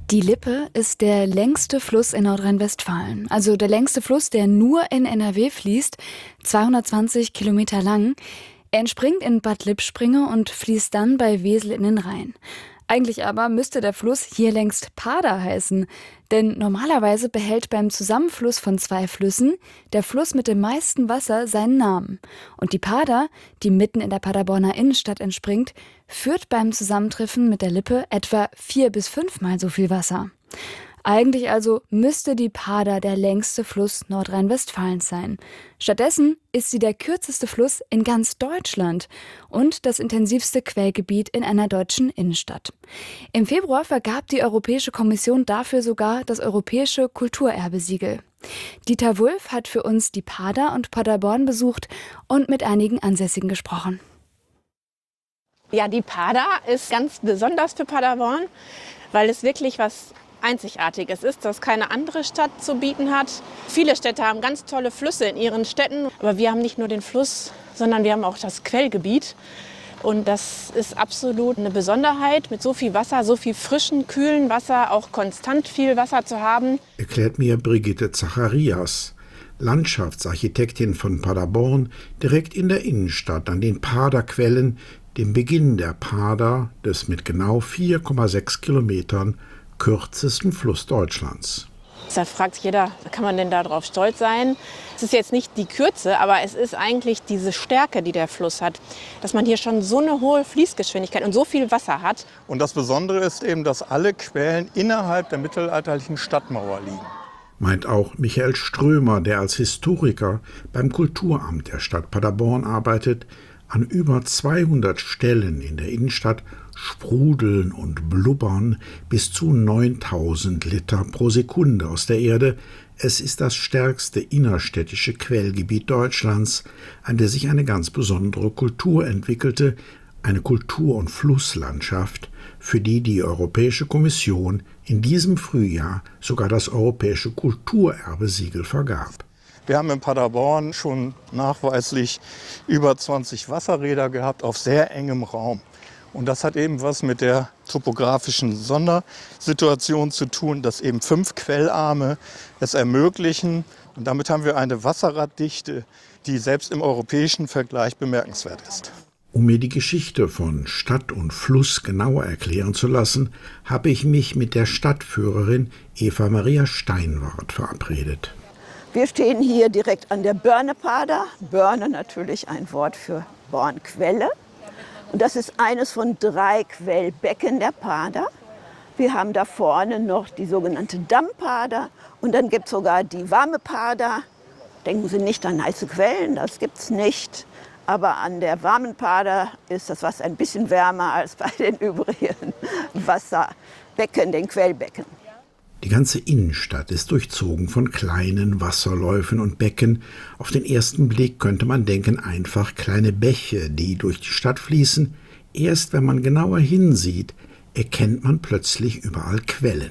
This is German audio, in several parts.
Die Lippe ist der längste Fluss in Nordrhein-Westfalen. Also der längste Fluss, der nur in NRW fließt, 220 Kilometer lang. Er entspringt in Bad Lippspringe und fließt dann bei Wesel in den Rhein. Eigentlich aber müsste der Fluss hier längst Pader heißen. Denn normalerweise behält beim Zusammenfluss von zwei Flüssen der Fluss mit dem meisten Wasser seinen Namen. Und die Pader, die mitten in der Paderborner Innenstadt entspringt, führt beim Zusammentreffen mit der Lippe etwa 4- bis 5-mal so viel Wasser. Eigentlich also müsste die Pader der längste Fluss Nordrhein-Westfalens sein. Stattdessen ist sie der kürzeste Fluss in ganz Deutschland und das intensivste Quellgebiet in einer deutschen Innenstadt. Im Februar vergab die Europäische Kommission dafür sogar das Europäische Kulturerbesiegel. Dieter Wulff hat für uns die Pader und Paderborn besucht und mit einigen Ansässigen gesprochen. Ja, die Pader ist ganz besonders für Paderborn, weil es wirklich was Einzigartiges ist, das keine andere Stadt zu bieten hat. Viele Städte haben ganz tolle Flüsse in ihren Städten, aber wir haben nicht nur den Fluss, sondern wir haben auch das Quellgebiet. Und das ist absolut eine Besonderheit, mit so viel Wasser, so viel frischen, kühlen Wasser, auch konstant viel Wasser zu haben. Erklärt mir Brigitte Zacharias, Landschaftsarchitektin von Paderborn, direkt in der Innenstadt an den Paderquellen, dem Beginn der Pader, des mit genau 4,6 Kilometern kürzesten Fluss Deutschlands. Da fragt sich jeder, kann man denn da drauf stolz sein? Es ist jetzt nicht die Kürze, aber es ist eigentlich diese Stärke, die der Fluss hat. Dass man hier schon so eine hohe Fließgeschwindigkeit und so viel Wasser hat. Und das Besondere ist eben, dass alle Quellen innerhalb der mittelalterlichen Stadtmauer liegen. Meint auch Michael Strömer, der als Historiker beim Kulturamt der Stadt Paderborn arbeitet. An über 200 Stellen in der Innenstadt sprudeln und blubbern bis zu 9000 Liter pro Sekunde aus der Erde. Es ist das stärkste innerstädtische Quellgebiet Deutschlands, an der sich eine ganz besondere Kultur entwickelte, eine Kultur- und Flusslandschaft, für die die Europäische Kommission in diesem Frühjahr sogar das Europäische Kulturerbesiegel vergab. Wir haben in Paderborn schon nachweislich über 20 Wasserräder gehabt auf sehr engem Raum. Und das hat eben was mit der topografischen Sondersituation zu tun, dass eben 5 Quellarme es ermöglichen. Und damit haben wir eine Wasserraddichte, die selbst im europäischen Vergleich bemerkenswert ist. Um mir die Geschichte von Stadt und Fluss genauer erklären zu lassen, habe ich mich mit der Stadtführerin Eva Maria Steinwart verabredet. Wir stehen hier direkt an der Börnepader. Börne natürlich ein Wort für Bornquelle. Und das ist eines von 3 Quellbecken der Pader. Wir haben da vorne noch die sogenannte Dammpader und dann gibt es sogar die warme Pader. Denken Sie nicht an heiße Quellen, das gibt es nicht. Aber an der warmen Pader ist das Wasser ein bisschen wärmer als bei den übrigen Wasserbecken, den Quellbecken. Die ganze Innenstadt ist durchzogen von kleinen Wasserläufen und Becken. Auf den ersten Blick könnte man denken, einfach kleine Bäche, die durch die Stadt fließen. Erst wenn man genauer hinsieht, erkennt man plötzlich überall Quellen.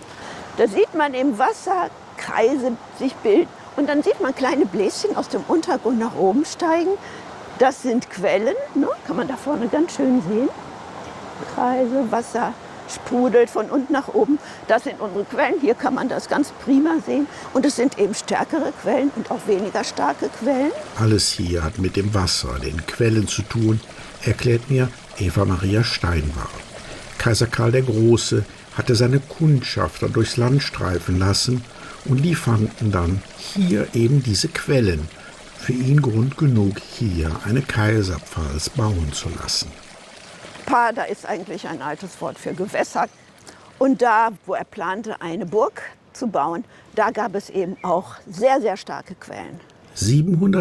Da sieht man im Wasser Kreise sich bilden und dann sieht man kleine Bläschen aus dem Untergrund nach oben steigen. Das sind Quellen, ne? Kann man da vorne ganz schön sehen. Kreise, Wasser sprudelt von unten nach oben. Das sind unsere Quellen. Hier kann man das ganz prima sehen. Und es sind eben stärkere Quellen und auch weniger starke Quellen. Alles hier hat mit dem Wasser, den Quellen zu tun, erklärt mir Eva Maria Steinwart. Kaiser Karl der Große hatte seine Kundschafter durchs Land streifen lassen und die fanden dann hier eben diese Quellen. Für ihn Grund genug, hier eine Kaiserpfalz bauen zu lassen. Pader ist eigentlich ein altes Wort für Gewässer. Und da, wo er plante, eine Burg zu bauen, da gab es eben auch sehr, sehr starke Quellen. 700